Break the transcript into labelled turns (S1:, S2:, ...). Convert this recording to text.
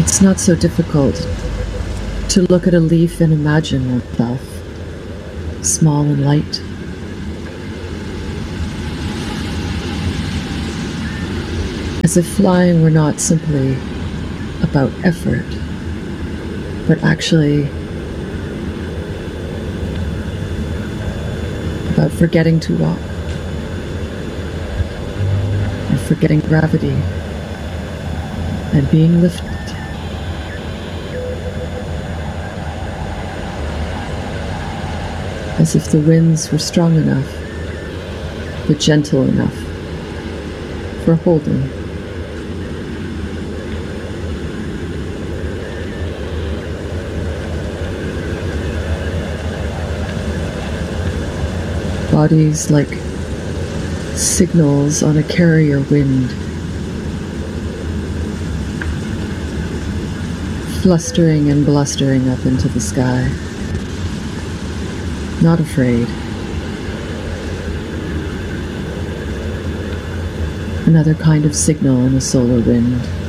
S1: It's not so difficult to look at a leaf and imagine oneself small and light. As if flying were not simply about effort, but actually about forgetting to walk and forgetting gravity and being lifted. As if the winds were strong enough, but gentle enough for holding. Bodies like signals on a carrier wind, flustering and blustering up into the sky. Not afraid. Another kind of signal in a solar wind.